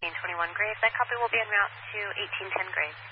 1821 Graves. That copy will be en route to 1810 Graves.